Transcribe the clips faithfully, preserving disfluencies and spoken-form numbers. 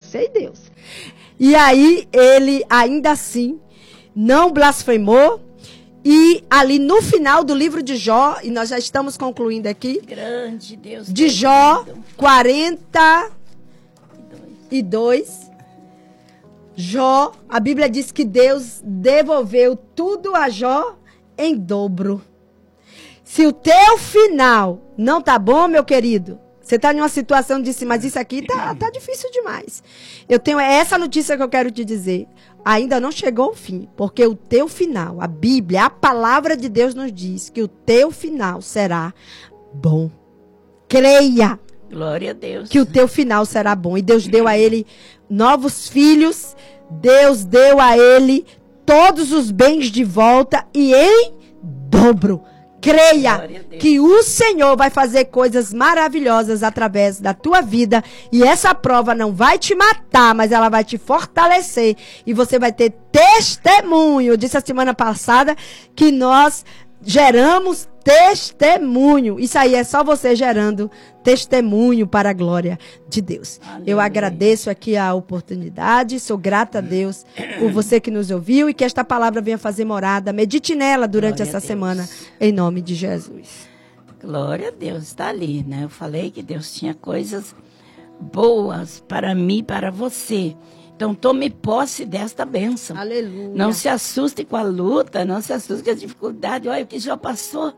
você e Deus. E aí, ele, ainda assim, não blasfemou. E ali no final do livro de Jó, e nós já estamos concluindo aqui. Grande Deus. De Jó, quarenta e dois. Jó, a Bíblia diz que Deus devolveu tudo a Jó em dobro. Se o teu final não tá bom, meu querido, você tá em uma situação de disse, mas isso aqui tá, tá difícil demais. Eu tenho essa notícia que eu quero te dizer. Ainda não chegou o fim, porque o teu final, a Bíblia, a palavra de Deus nos diz que o teu final será bom. Creia. Glória a Deus. Que o teu final será bom. E Deus deu a ele novos filhos, Deus deu a ele todos os bens de volta e em dobro. Creia que o Senhor vai fazer coisas maravilhosas através da tua vida. E essa prova não vai te matar, mas ela vai te fortalecer. E você vai ter testemunho. Eu disse a semana passada que nós geramos testemunho. Isso aí é só você gerando testemunho para a glória de Deus. Aleluia. Eu agradeço aqui a oportunidade, sou grata a Deus por você que nos ouviu e que esta palavra venha fazer morada. Medite nela durante glória essa semana, em nome de Jesus. Glória a Deus, está ali, né? Eu falei que Deus tinha coisas boas para mim e para você. Então, tome posse desta bênção. Aleluia. Não se assuste com a luta, não se assuste com a dificuldade. Olha o que já passou.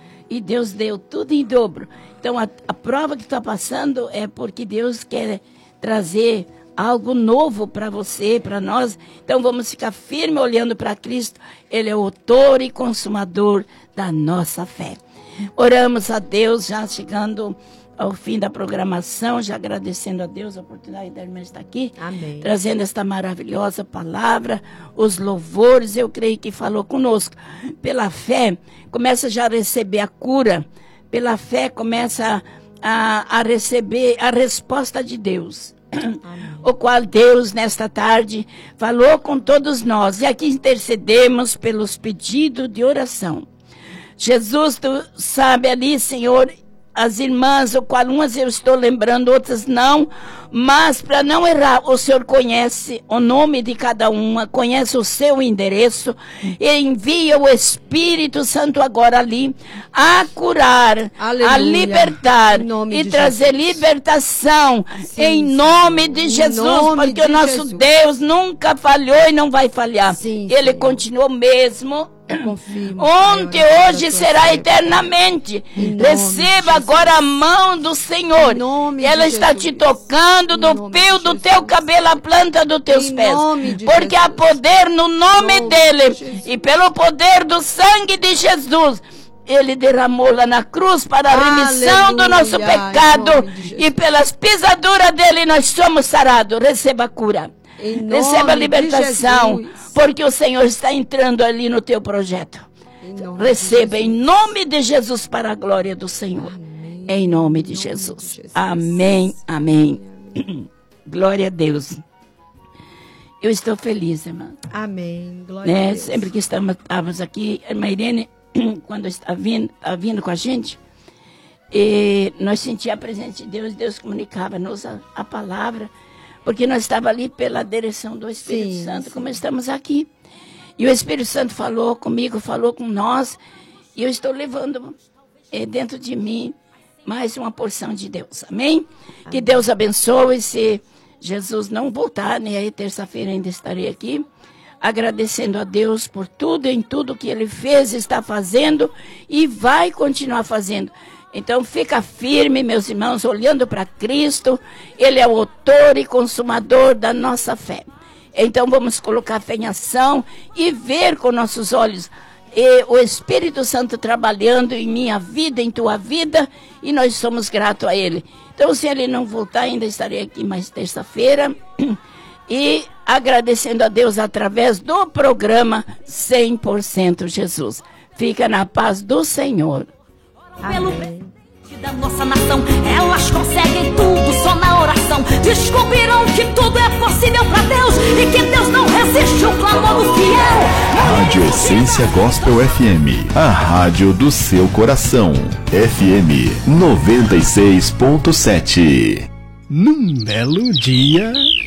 E Deus deu tudo em dobro. Então, a, a prova que está passando é porque Deus quer trazer algo novo para você, para nós. Então, vamos ficar firme olhando para Cristo. Ele é o autor e consumador da nossa fé. Oramos a Deus, já chegando ao fim da programação, já agradecendo a Deus a oportunidade da irmã estar aqui. Amém. Trazendo esta maravilhosa palavra, os louvores, eu creio que falou conosco. Pela fé, começa já a receber a cura. Pela fé, começa a, a receber a resposta de Deus. Amém. O qual Deus, nesta tarde, falou com todos nós. E aqui intercedemos pelos pedidos de oração. Jesus, tu sabe ali, Senhor, as irmãs, o qual umas eu estou lembrando, outras não, mas para não errar, o Senhor conhece o nome de cada uma, conhece o seu endereço, e envia o Espírito Santo agora ali a curar, aleluia, a libertar e trazer Jesus. Libertação, sim, em nome Senhor. De Jesus, nome porque de o nosso Jesus. Deus nunca falhou e não vai falhar, sim, Ele Senhor. Continua mesmo. Confirmo, ontem, Pai, hoje será sua eternamente. Receba agora a mão do Senhor. Ela está Jesus. Te tocando do fio do teu cabelo à planta dos teus em pés. Porque Jesus. Há poder no nome, nome dele. De e pelo poder do sangue de Jesus. Ele derramou lá na cruz para a remissão aleluia, do nosso pecado. E pelas pisaduras dele nós somos sarados. Receba a cura. Receba a libertação, porque o Senhor está entrando ali no teu projeto. Em Receba em nome de Jesus para a glória do Senhor. Amém. Em nome de, em nome Jesus. de Jesus. Amém, amém. amém. Glória a Deus. Eu estou feliz, irmã. Amém. Glória né? a Deus. Sempre que estamos, estávamos aqui, a irmã Irene, quando está vindo, está vindo com a gente, e nós sentíamos a presença de Deus, Deus comunicava-nos a, a palavra. Porque nós estávamos ali pela direção do Espírito sim, Santo, sim. como estamos aqui. E o Espírito Santo falou comigo, falou com nós. E eu estou levando é, dentro de mim mais uma porção de Deus. Amém? Amém. Que Deus abençoe. Se Jesus não voltar, nem aí terça-feira ainda estarei aqui. Agradecendo a Deus por tudo, em tudo que Ele fez, está fazendo e vai continuar fazendo. Então fica firme, meus irmãos, olhando para Cristo. Ele é o autor e consumador da nossa fé. Então vamos colocar a fé em ação e ver com nossos olhos e o Espírito Santo trabalhando em minha vida, em tua vida, e nós somos gratos a Ele. Então se Ele não voltar, ainda estarei aqui mais terça-feira e agradecendo a Deus através do programa cem por cento Jesus. Fica na paz do Senhor. Pelo presente da nossa nação, elas conseguem tudo só na oração. Descobrirão que tudo é possível pra Deus e que Deus não resiste o clamor do fiel. Rádio Essência Gospel F M, a rádio do seu coração. F M noventa e seis ponto sete. Num belo dia.